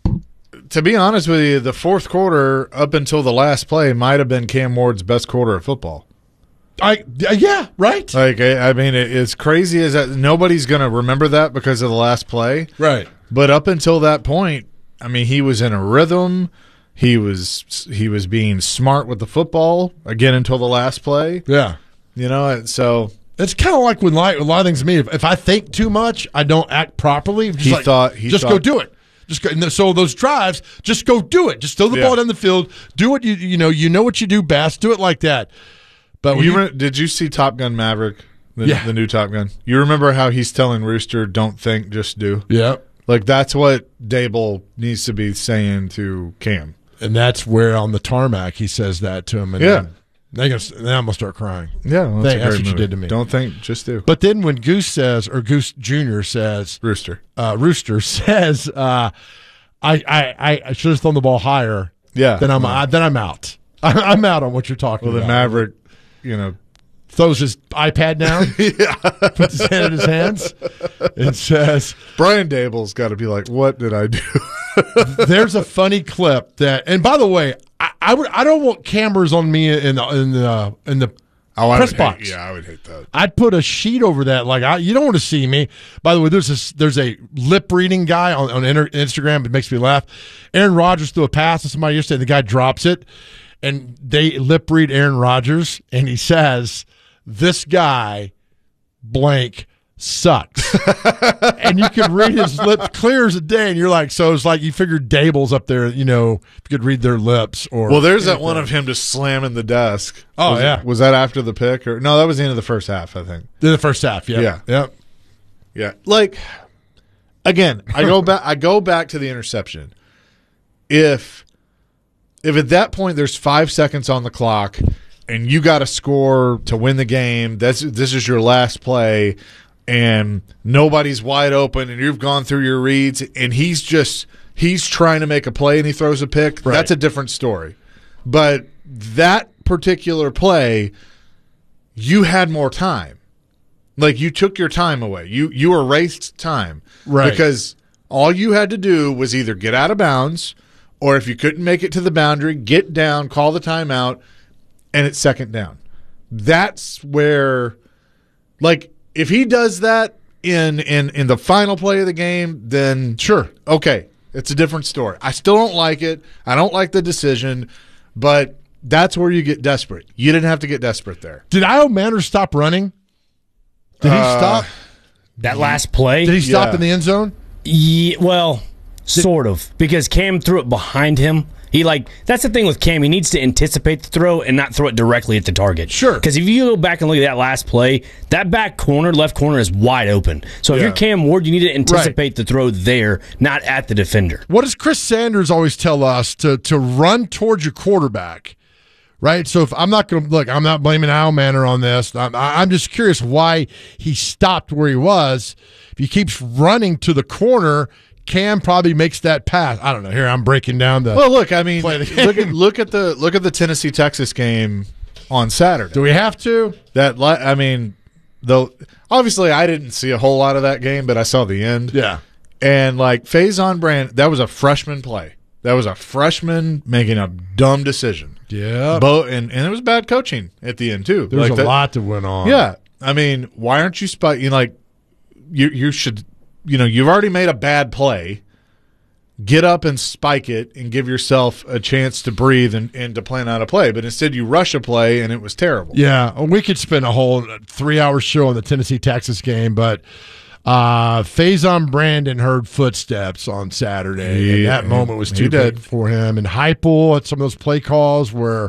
to be honest with you, the fourth quarter up until the last play might have been Cam Ward's best quarter of football. I yeah, right. Like I, I mean, it, as crazy as that, nobody's going to remember that because of the last play, right? But up until that point, I mean, he was in a rhythm. He was he was being smart with the football again until the last play. Yeah, you know, so it's kind of like when a lot of things to me. If, if I think too much, I don't act properly. Just he like, thought he just thought, go do it. Just go, so those drives, just go do it. Just throw the yeah. ball down the field. Do what you you know. You know what you do best. Do it like that. But you, you re- did you see Top Gun Maverick? The, yeah. the new Top Gun. You remember how he's telling Rooster, "Don't think, just do." Yeah, like that's what Dable needs to be saying to Cam. And that's where on the tarmac he says that to him. And yeah. Then, They gonna, then I'm gonna start crying. Yeah, well, that's, they, a that's great what movie. you did to me. Don't think, just do. But then when Goose says, or Goose Junior says, Rooster, uh, Rooster says, uh, I, I, I should have thrown the ball higher. Yeah, then I'm yeah. I, then I'm out. I'm out on what you're talking well, about. Well, the Maverick, you know, throws his iPad down, yeah. puts his hand in his hands, and says, "Brian Dable's got to be like, what did I do?" There's a funny clip that, and by the way, I, I would I don't want cameras on me in the in the in the oh, I press would box. Hate, yeah, I would hate that. I'd put a sheet over that. Like I, you don't want to see me. By the way, there's this there's a lip reading guy on on inter, Instagram. It makes me laugh. Aaron Rodgers threw a pass to somebody yesterday. The guy drops it, and they lip read Aaron Rodgers, and he says, "This guy, blank." Sucks. And you could read his lips clear as a day, and you're like, so it's like you figured Dable's up there, you know, you could read their lips. Or well, there's anything. that one of him just slamming the desk. Oh, was yeah. It, was that after the pick? or No, that was the end of the first half, I think. The first half, yeah. Yeah. Yeah. Yeah. Like, again, I go back I go back to the interception. If if at that point there's five seconds on the clock and you got to score to win the game, that's this is your last play, and nobody's wide open, and you've gone through your reads, and he's just he's trying to make a play and he throws a pick, right. That's a different story. But that particular play, you had more time. Like, you took your time away. You you erased time. Right. Because all you had to do was either get out of bounds, or if you couldn't make it to the boundary, get down, call the timeout, and it's second down. That's where, like, if he does that in, in, in the final play of the game, then sure, okay, it's a different story. I still don't like it. I don't like the decision, but that's where you get desperate. You didn't have to get desperate there. Did Io Manners stop running? Did he Uh, stop? That last play? Did he stop Yeah. in the end zone? Yeah, well, sort of, because Cam threw it behind him. He like that's the thing with Cam. He needs to anticipate the throw and not throw it directly at the target. Sure. Because if you go back and look at that last play, that back corner, left corner, is wide open. So if Yeah. you're Cam Ward, you need to anticipate the throw there, not at the defender. What does Chris Sanders always tell us? To to run towards your quarterback, right? So if I'm not going to look, I'm not blaming Al Manor on this. I'm, I'm just curious why he stopped where he was. If he keeps running to the corner, Cam probably makes that pass. I don't know. Here I'm breaking down the. Well, look, I mean, play of the look at game. look at the look at the Tennessee Texas game on Saturday. Do we have to? That li- I mean, though obviously I didn't see a whole lot of that game, but I saw the end. Yeah. And like Faison Brand, that was a freshman play. That was a freshman making a dumb decision. Yeah. Bo- and, and it was bad coaching at the end too. There's Like a that- lot that went on. Yeah. I mean, why aren't you spot you know, like you you should you know, you've already made a bad play. Get up and spike it and give yourself a chance to breathe and, and to plan out a play. But instead you rush a play and it was terrible. Yeah, we could spend a whole three-hour show on the Tennessee-Texas game, but uh, Faison Brandon heard footsteps on Saturday, He- and that moment was he too did. big for him. And Heupel at some of those play calls where,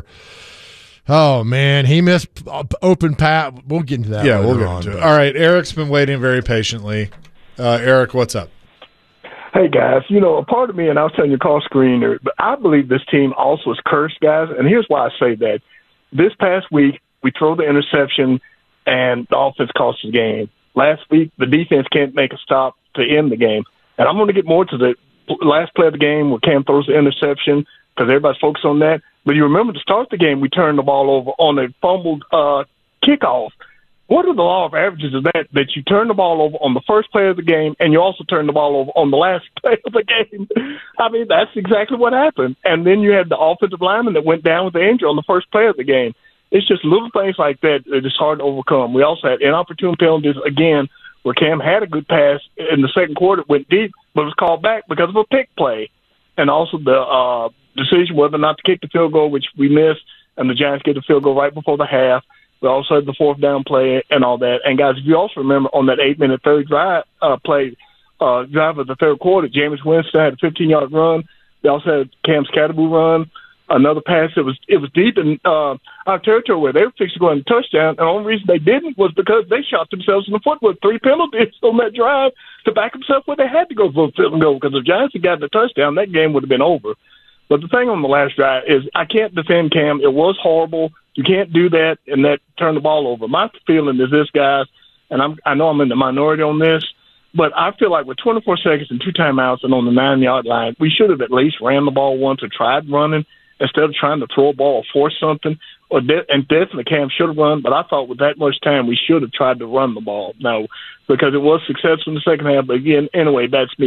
oh, man, he missed open pat. We'll get into that Yeah, later we'll get on, into it. but- All right, Eric's been waiting very patiently. Uh, Eric, what's up? Hey, guys, you know, a part of me, and I was telling your call screener, but I believe this team also is cursed, guys, and here's why I say that. This past week, we throw the interception, and the offense cost us the game. Last week, the defense can't make a stop to end the game. And I'm going to get more to the last play of the game where Cam throws the interception because everybody's focused on that. But you remember to start the game, we turned the ball over on a fumbled uh, kickoff. What are the law of averages of that, that you turn the ball over on the first play of the game and you also turn the ball over on the last play of the game? I mean, that's exactly what happened. And then you had the offensive lineman that went down with the injury on the first play of the game. It's just little things like that that is hard to overcome. We also had inopportune penalties, again, where Cam had a good pass in the second quarter, it went deep, but was called back because of a pick play. And also the uh, decision whether or not to kick the field goal, which we missed, and the Giants get the field goal right before the half. We also had the fourth down play and all that. And, guys, if you also remember on that eight-minute third drive uh, play, uh, drive of the third quarter, Jameis Winston had a fifteen-yard run. They also had Cam's Cataboo run, another pass that was it was deep in uh, our territory where they were fixing to go in a touchdown. And the only reason they didn't was because they shot themselves in the foot with three penalties on that drive to back themselves where they had to go for a field and goal. Because if the Giants had gotten a touchdown, that game would have been over. But the thing on the last drive is I can't defend Cam. It was horrible. You can't do that and that turn the ball over. My feeling is this, guys, and I'm, I know I'm in the minority on this, but I feel like with twenty-four seconds and two timeouts and on the nine-yard line, we should have at least ran the ball once or tried running instead of trying to throw a ball or force something. Or de- and definitely Cam should have run, but I thought with that much time we should have tried to run the ball. No, because it was successful in the second half. But again, anyway, that's me.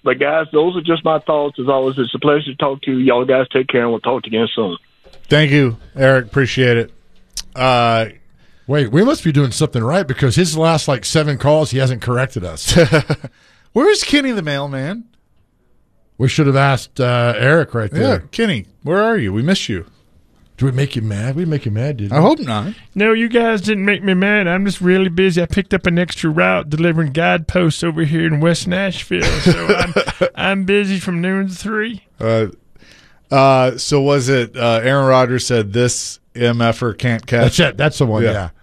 But, guys, those are just my thoughts. As always, it's a pleasure to talk to you. Y'all guys take care, and we'll talk to you again soon. Thank you, Eric. Appreciate it. Uh, Wait, we must be doing something right because his last, like, seven calls, he hasn't corrected us. Where's Kenny the mailman? We should have asked uh, Eric right there. Yeah, Kenny, where are you? We miss you. Did we make you mad? We make you mad, didn't we? I hope not. No, you guys didn't make me mad. I'm just really busy. I picked up an extra route delivering guideposts over here in West Nashville, so I'm, I'm busy from noon to three. Uh, uh, so was it uh, Aaron Rodgers said this M F-er can't catch? That's it. That's the one, yeah. yeah.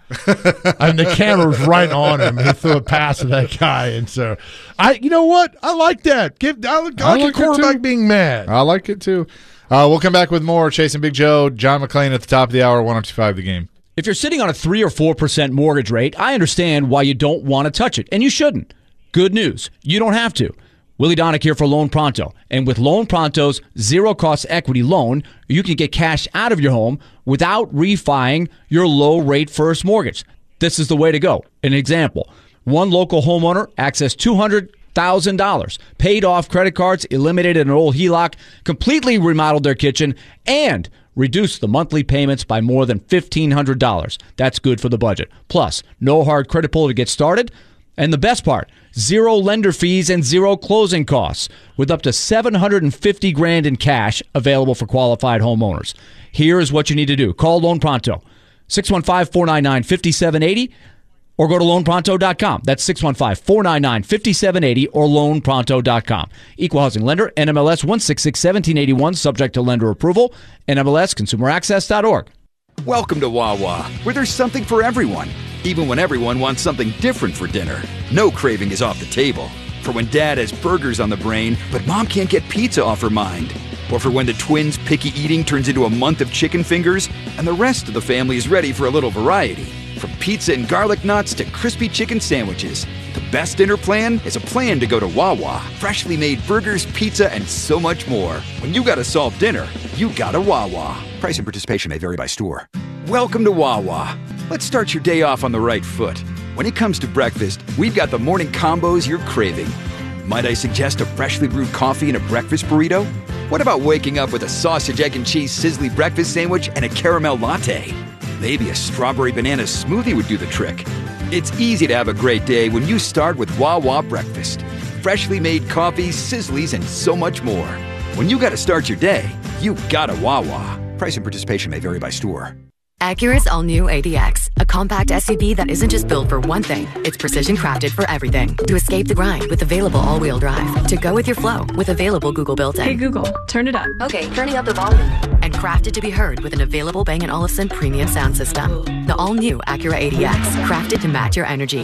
I mean, the camera was right on him. He threw a pass to that guy, and so I. You know what? I like that. Give I, I like, I like a quarterback being mad. I like it too. Uh, we'll come back with more Chasing Big Joe. John McClain at the top of the hour. one oh two point five The Game. If you're sitting on a three or four percent mortgage rate, I understand why you don't want to touch it, and you shouldn't. Good news, you don't have to. Willie Donick here for Loan Pronto. And with Loan Pronto's zero-cost equity loan, you can get cash out of your home without refining your low-rate first mortgage. This is the way to go. An example, one local homeowner accessed two hundred thousand dollars, paid off credit cards, eliminated an old H E L O C, completely remodeled their kitchen, and reduced the monthly payments by more than fifteen hundred dollars. That's good for the budget. Plus, no hard credit pull to get started. And the best part, zero lender fees and zero closing costs with up to seven hundred fifty grand in cash available for qualified homeowners. Here is what you need to do. Call Loan Pronto, six one five, four nine nine, five seven eight zero, or go to loan pronto dot com. That's six one five, four nine nine, five seven eight zero or loan pronto dot com. Equal housing lender, N M L S one six six, one seven eight one, subject to lender approval, N M L S consumer access dot org. Welcome to Wawa, where there's something for everyone, even when everyone wants something different for dinner. No craving is off the table. For when dad has burgers on the brain, but mom can't get pizza off her mind. Or for when the twins' picky eating turns into a month of chicken fingers, and the rest of the family is ready for a little variety. From pizza and garlic knots to crispy chicken sandwiches, the best dinner plan is a plan to go to Wawa. Freshly made burgers, pizza, and so much more. When you gotta solve dinner, you gotta Wawa. Price and participation may vary by store. Welcome to Wawa. Let's start your day off on the right foot. When it comes to breakfast, we've got the morning combos you're craving. Might I suggest a freshly brewed coffee and a breakfast burrito? What about waking up with a sausage, egg, and cheese sizzly breakfast sandwich and a caramel latte? Maybe a strawberry banana smoothie would do the trick. It's easy to have a great day when you start with Wawa breakfast. Freshly made coffees, sizzlies, and so much more. When you gotta start your day, you gotta Wawa. Price and participation may vary by store. Acura's all-new A D X, a compact S U V that isn't just built for one thing, it's precision crafted for everything. To escape the grind with available all-wheel drive. To go with your flow with available Google built-in. Hey Google, turn it up. Okay, turning up the volume. And crafted to be heard with an available Bang and Olufsen premium sound system. The all-new Acura A D X, crafted to match your energy.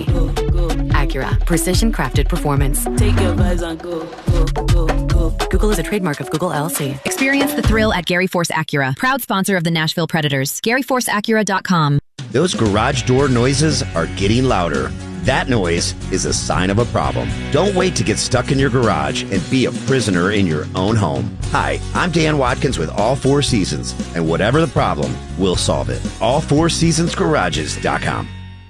Acura, precision crafted performance. Take your vibes on go, go, go, go. Google is a trademark of Google L L C. Experience the thrill at Gary Force Acura, proud sponsor of the Nashville Predators. Gary Force Acura dot com. Those garage door noises are getting louder. That noise is a sign of a problem. Don't wait to get stuck in your garage and be a prisoner in your own home. Hi, I'm Dan Watkins with All Four Seasons, and whatever the problem, we'll solve it. all four seasons garages dot com.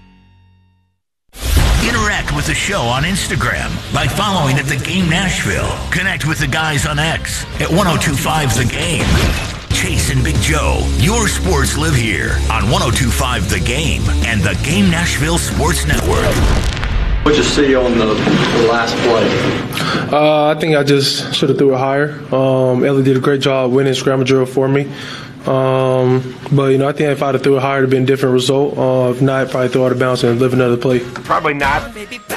Interact with the show on Instagram by following at The Game Nashville. Connect with the guys on X at ten twenty-five The Game. Chasing Big Joe, your sports live here on ten twenty-five The Game and the Game Nashville Sports Network. What'd you see on the, the last play? Uh, I think I just should have threw it higher. Um, Ellie did a great job winning scramble drill for me. Um, but, you know, I think if I'd have threw it higher, it would have been a different result. Uh, if not, I'd probably throw out of bounds and live another play. Probably not.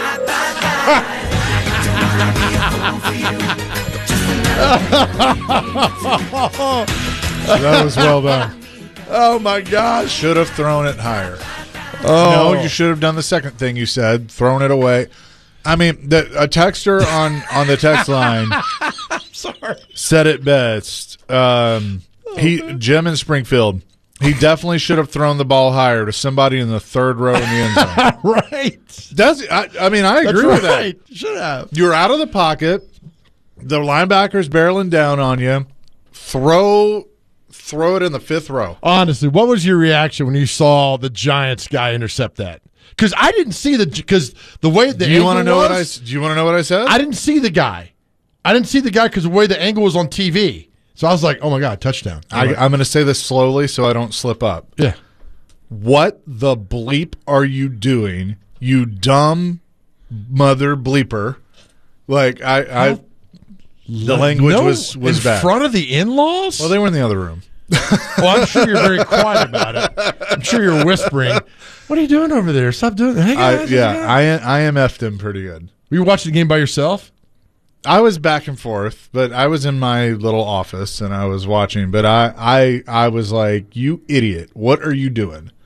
That was well done. Oh, my gosh. Should have thrown it higher. Oh. No, you should have done the second thing you said, thrown it away. I mean, the, a texter on, on the text line sorry. said it best. Um, he Jim in Springfield, he definitely should have thrown the ball higher to somebody in the third row in the end zone. Right. Does I, I mean, I agree That's with right. that. Should have. You're out of the pocket. The linebacker's barreling down on you. Throw throw it in the fifth row. Honestly, what was your reaction when you saw the Giants guy intercept that? Because I didn't see the because the way the do you want to know was, what I do you want to know what I said? I didn't see the guy. I didn't see the guy because the way the angle was on T V. So I was like, oh, my God, touchdown. I, Like, I'm going to say this slowly so I don't slip up. Yeah. What the bleep are you doing, you dumb mother bleeper? Like, I, I the language no, was, was in bad. front of the in-laws? Well, they were in the other room. Well, I'm sure you're very quiet about it. I'm sure you're whispering. What are you doing over there? Stop doing that. Hey, guys, I, yeah, I, I M F'd him pretty good. Were you watching the game by yourself? I was back and forth, but I was in my little office and I was watching. But I, I, I was like, "You idiot! What are you doing?"